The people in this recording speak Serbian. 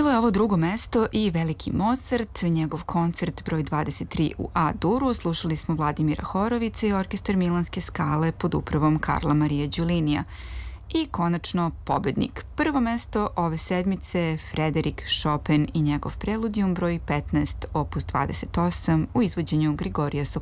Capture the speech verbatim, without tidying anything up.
Bilo je ovo drugo mesto i Veliki Mozart, njegov koncert broj dvadeset tri u A-duru. Slušali smo Vladimira Horovića i orkestar Milanske skale pod upravom Karla Marije Đulinija. I konačno pobednik. Prvo mesto ove sedmice Frederik Chopin i njegov preludijum broj petnaest opus dvadeset osam u izvođenju Grigorija Sokolova.